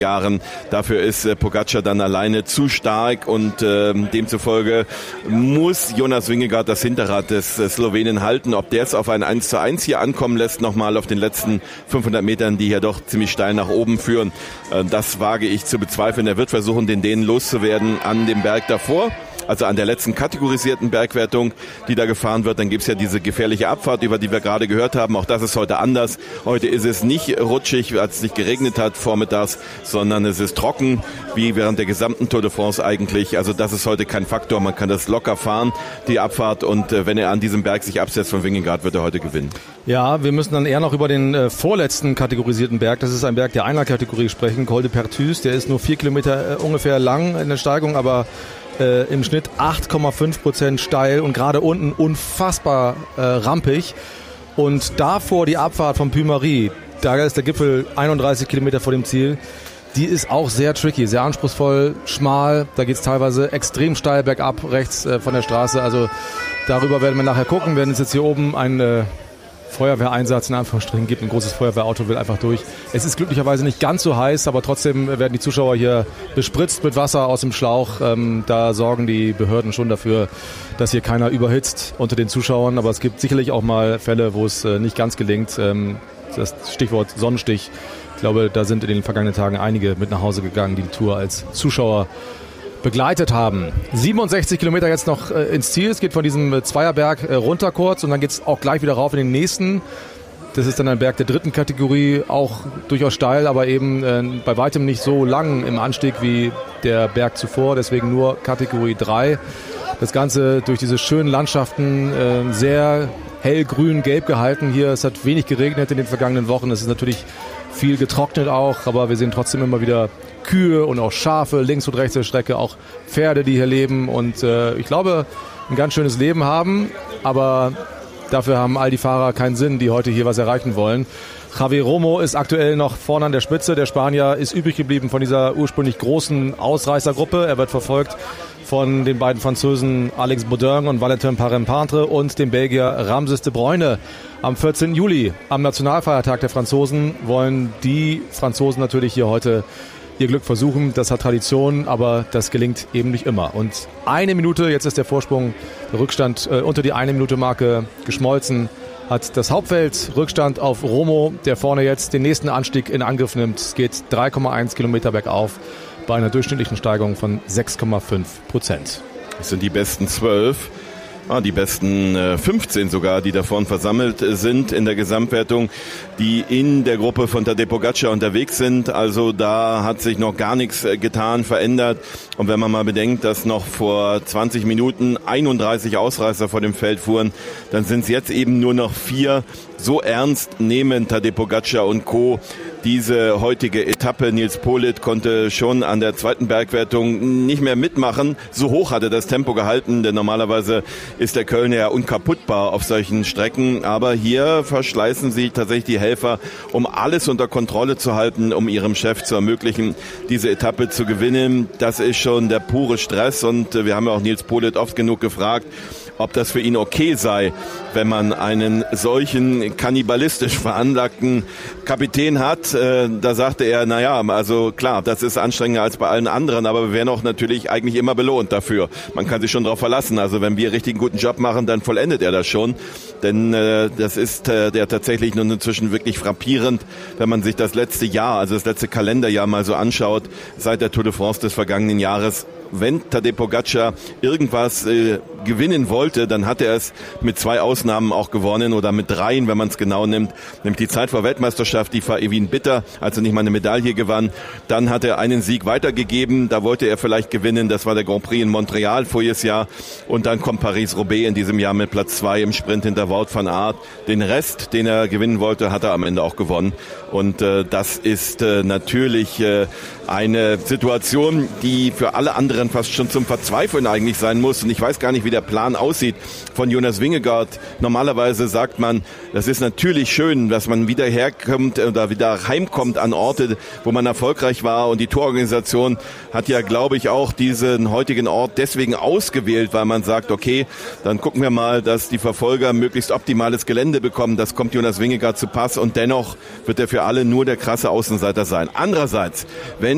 Jahren. Dafür ist Pogačar dann alleine zu stark und demzufolge muss Jonas Vingegaard das Hinterrad des Slowenen halten. Ob der es auf ein 1:1 hier ankommen lässt, nochmal auf den letzten 500 Metern, die hier doch ziemlich steil nach oben führen, das wage ich zu bezweifeln. Er wird versuchen, den Dänen loszuwerden an dem Berg davor. Also an der letzten kategorisierten Bergwertung, die da gefahren wird. Dann gibt's ja diese gefährliche Abfahrt, über die wir gerade gehört haben. Auch das ist heute anders. Heute ist es nicht rutschig, als es nicht geregnet hat vormittags, sondern es ist trocken, wie während der gesamten Tour de France eigentlich. Also das ist heute kein Faktor. Man kann das locker fahren, die Abfahrt. Und wenn er an diesem Berg sich absetzt von Vingegaard, wird er heute gewinnen. Ja, wir müssen dann eher noch über den vorletzten kategorisierten Berg, das ist ein Berg der Einladkategorie, sprechen. Col de Perthus, der ist nur 4 Kilometer ungefähr lang in der Steigung, aber im Schnitt 8,5% steil und gerade unten unfassbar rampig. Und davor die Abfahrt von Puy-Marie, da ist der Gipfel 31 Kilometer vor dem Ziel, die ist auch sehr tricky, sehr anspruchsvoll, schmal, da geht es teilweise extrem steil bergab rechts von der Straße. Also darüber werden wir nachher gucken, wenn es jetzt hier oben ein Feuerwehreinsatz in Anführungsstrichen gibt. Ein großes Feuerwehrauto will einfach durch. Es ist glücklicherweise nicht ganz so heiß, aber trotzdem werden die Zuschauer hier bespritzt mit Wasser aus dem Schlauch. Da sorgen die Behörden schon dafür, dass hier keiner überhitzt unter den Zuschauern. Aber es gibt sicherlich auch mal Fälle, wo es nicht ganz gelingt. Das Stichwort Sonnenstich. Ich glaube, da sind in den vergangenen Tagen einige mit nach Hause gegangen, die Tour als Zuschauer begleitet haben. 67 Kilometer jetzt noch ins Ziel. Es geht von diesem Zweierberg runter kurz und dann geht es auch gleich wieder rauf in den nächsten. Das ist dann ein Berg der dritten Kategorie, auch durchaus steil, aber eben bei weitem nicht so lang im Anstieg wie der Berg zuvor, deswegen nur Kategorie 3. Das Ganze durch diese schönen Landschaften sehr hellgrün-gelb gehalten hier. Es hat wenig geregnet in den vergangenen Wochen. Es ist natürlich viel getrocknet auch, aber wir sehen trotzdem immer wieder Kühe und auch Schafe links und rechts der Strecke, auch Pferde, die hier leben und ich glaube, ein ganz schönes Leben haben, aber dafür haben all die Fahrer keinen Sinn, die heute hier was erreichen wollen. Javier Romo ist aktuell noch vorne an der Spitze, der Spanier ist übrig geblieben von dieser ursprünglich großen Ausreißergruppe, er wird verfolgt von den beiden Franzosen Alex Baudin und Valentin Parent-Pantre und dem Belgier Ramses de Bruyne. Am 14. Juli, am Nationalfeiertag der Franzosen, wollen die Franzosen natürlich hier heute ihr Glück versuchen. Das hat Tradition, aber das gelingt eben nicht immer. Und eine Minute, jetzt ist der Vorsprung, der Rückstand unter die 1-Minute-Marke geschmolzen, hat das Hauptfeld Rückstand auf Romo, der vorne jetzt den nächsten Anstieg in Angriff nimmt. Es geht 3,1 Kilometer bergauf bei einer durchschnittlichen Steigung von 6,5%. Das sind die besten 12. Die besten 15 sogar, die da vorne versammelt sind in der Gesamtwertung, die in der Gruppe von Tadej Pogačar unterwegs sind. Also da hat sich noch gar nichts getan, verändert. Und wenn man mal bedenkt, dass noch vor 20 Minuten 31 Ausreißer vor dem Feld fuhren, dann sind es jetzt eben nur noch 4. So ernst nehmen Tadej Pogačar und Co. diese heutige Etappe. Nils Politt konnte schon an der zweiten Bergwertung nicht mehr mitmachen. So hoch hat er das Tempo gehalten, denn normalerweise ist der Kölner ja unkaputtbar auf solchen Strecken. Aber hier verschleißen sich tatsächlich die Helfer, um alles unter Kontrolle zu halten, um ihrem Chef zu ermöglichen, diese Etappe zu gewinnen. Das ist schon der pure Stress und wir haben ja auch Nils Politt oft genug gefragt, ob das für ihn okay sei, wenn man einen solchen kannibalistisch veranlagten Kapitän hat. Da sagte er, naja, also klar, das ist anstrengender als bei allen anderen, aber wir werden auch natürlich eigentlich immer belohnt dafür. Man kann sich schon darauf verlassen. Also wenn wir richtig einen guten Job machen, dann vollendet er das schon. Denn das ist der tatsächlich nun inzwischen wirklich frappierend, wenn man sich das letzte Jahr, also das letzte Kalenderjahr mal so anschaut, seit der Tour de France des vergangenen Jahres. Wenn Tadej Pogačar irgendwas gewinnen wollte, dann hat er es mit 2 Ausnahmen auch gewonnen oder mit 3, wenn man es genau nimmt. Nämlich die Zeit vor Weltmeisterschaft, die vor Evin Bitter, als er nicht mal eine Medaille gewann. Dann hat er einen Sieg weitergegeben, da wollte er vielleicht gewinnen, das war der Grand Prix in Montreal voriges Jahr. Und dann kommt Paris-Roubaix in diesem Jahr mit Platz 2 im Sprint hinter Wout van Aert. Den Rest, den er gewinnen wollte, hat er am Ende auch gewonnen. Und das ist natürlich eine Situation, die für alle anderen fast schon zum Verzweifeln eigentlich sein muss. Und ich weiß gar nicht, wie der Plan aussieht von Jonas Vingegaard. Normalerweise sagt man, das ist natürlich schön, dass man wieder herkommt oder wieder heimkommt an Orte, wo man erfolgreich war. Und die Tourorganisation hat ja, glaube ich, auch diesen heutigen Ort deswegen ausgewählt, weil man sagt, okay, dann gucken wir mal, dass die Verfolger möglichst optimales Gelände bekommen. Das kommt Jonas Vingegaard zu Pass und dennoch wird er für alle nur der krasse Außenseiter sein. Andererseits, wenn